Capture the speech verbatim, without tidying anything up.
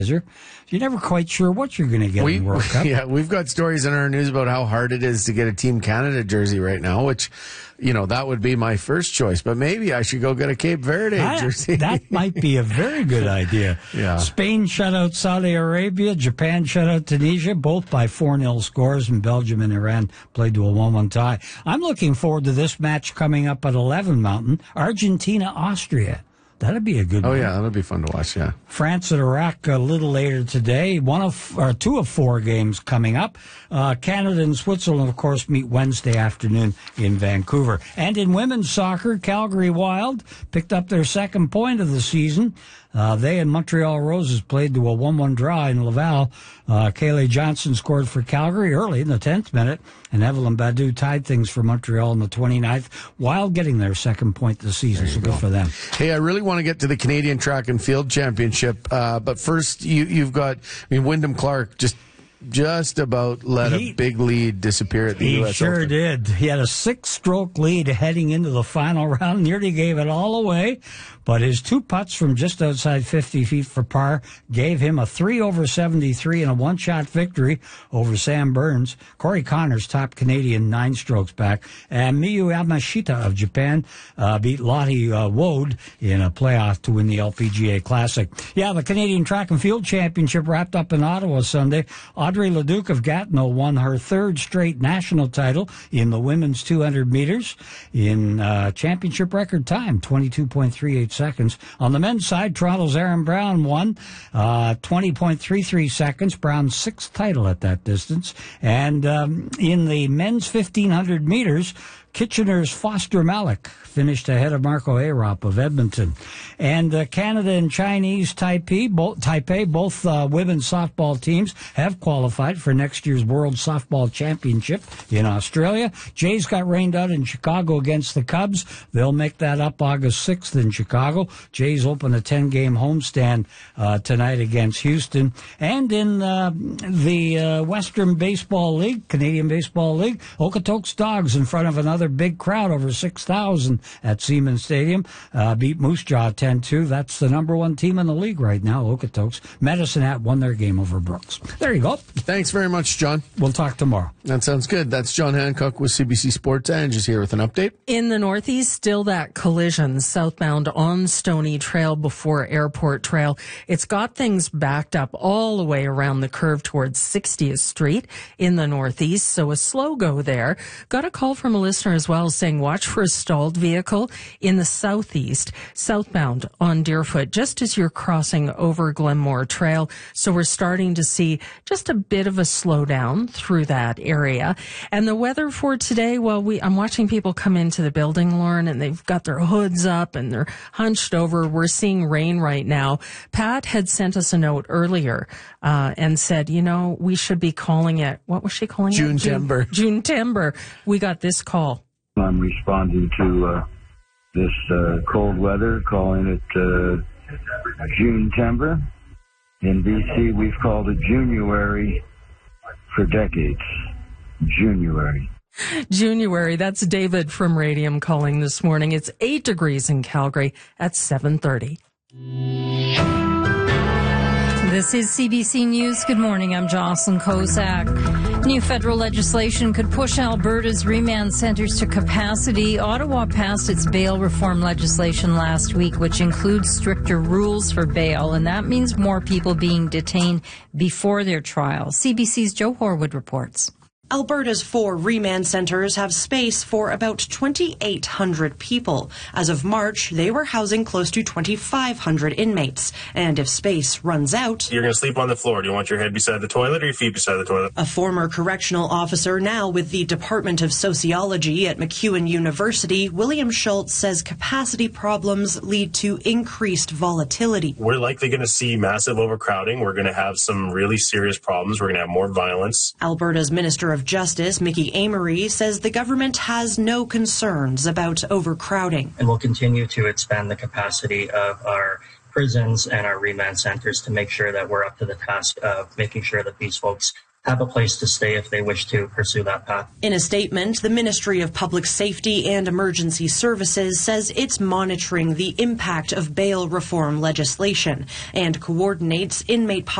You're never quite sure what you're going to get we, in World Cup. Yeah, we've got stories in our news about how hard it is to get a Team Canada jersey right now, which, you know, that would be my first choice. But maybe I should go get a Cape Verde I, jersey. That might be a very good idea. Yeah. Spain shut out Saudi Arabia. Japan shut out Tunisia, both by four nil scores, and Belgium and Iran played to a one one tie. I'm looking forward to this match coming up at eleven Mountain, Argentina, Austria. That'd be a good oh, one. Oh, yeah, that'll be fun to watch, yeah. France and Iraq a little later today. One of, or two of four games coming up. Uh, Canada and Switzerland, of course, meet Wednesday afternoon in Vancouver. And in women's soccer, Calgary Wild picked up their second point of the season. Uh, they and Montreal Roses played to a one one draw in Laval. Uh, Kayleigh Johnson scored for Calgary early in the tenth minute, and Evelyn Badu tied things for Montreal in the twenty-ninth, while getting their second point this season. So good for them. Hey, I really want to get to the Canadian Track and Field Championship, uh, but first, you, you've got, I mean, Wyndham Clark just just about let he, a big lead disappear at the he U S sure Open. did. He had a six-stroke lead heading into the final round, nearly gave it all away, but his two putts from just outside fifty feet for par gave him a three over seventy-three and a one-shot victory over Sam Burns. Corey Connors topped Canadian nine strokes back, and Miyu Yamashita of Japan uh, beat Lottie uh, Wode in a playoff to win the L P G A Classic. Yeah, the Canadian Track and Field Championship wrapped up in Ottawa Sunday. Audrey Leduc of Gatineau won her third straight national title in the women's two hundred meters in uh, championship record time, twenty-two point three eight seconds. On the men's side, Toronto's Aaron Brown won uh, twenty point three three seconds, Brown's sixth title at that distance. And um, in the men's fifteen hundred meters, Kitchener's Foster Malik finished ahead of Marco Arop of Edmonton. And uh, Canada and Chinese Taipei, both, Taipei, both uh, women's softball teams have qualified for next year's World Softball Championship in Australia. Jays got rained out in Chicago against the Cubs. They'll make that up August sixth in Chicago. Jays open a ten-game homestand uh, tonight against Houston. And in uh, the uh, Western Baseball League, Canadian Baseball League, Okotoks Dogs in front of another big crowd, over six thousand at Siemens Stadium, uh, beat Moose Jaw ten two. That's the number one team in the league right now, Okotoks. Medicine Hat won their game over Brooks. There you go. Thanks very much, John. We'll talk tomorrow. That sounds good. That's John Hancock with C B C Sports. And just here with an update. In the Northeast, still that collision southbound on Stony Trail before Airport Trail. It's got things backed up all the way around the curve towards sixtieth Street in the Northeast, so a slow go there. Got a call from a listener as well saying watch for a stalled vehicle in the Southeast, southbound on Deerfoot, just as you're crossing over Glenmore Trail. So we're starting to see just a bit of a slowdown through that area. And the weather for today, well, we I'm watching people come into the building, Lauren, and they've got their hoods up and they're hunched over. We're seeing rain right now. Pat had sent us a note earlier uh, and said, you know, we should be calling it, what was she calling June it? Timber. June Timber. We got this call. I'm responding to uh, this uh, cold weather, calling it uh, June Timber. In B C, we've called it January for decades. January. January. That's David from Radium calling this morning. It's eight degrees in Calgary at seven thirty. This is C B C News. Good morning. I'm Jocelyn Kozak. New federal legislation could push Alberta's remand centers to capacity. Ottawa passed its bail reform legislation last week, which includes stricter rules for bail, and that means more people being detained before their trial. C B C's Joe Horwood reports. Alberta's four remand centres have space for about twenty-eight hundred people. As of March, they were housing close to twenty-five hundred inmates. And if space runs out... You're going to sleep on the floor. Do you want your head beside the toilet or your feet beside the toilet? A former correctional officer now with the Department of Sociology at MacEwan University, William Schultz, says capacity problems lead to increased volatility. We're likely going to see massive overcrowding. We're going to have some really serious problems. We're going to have more violence. Alberta's Minister of Justice, Mickey Amery, says the government has no concerns about overcrowding. And we'll continue to expand the capacity of our prisons and our remand centers to make sure that we're up to the task of making sure that these folks have a place to stay if they wish to pursue that path. In a statement, the Ministry of Public Safety and Emergency Services says it's monitoring the impact of bail reform legislation and coordinates inmate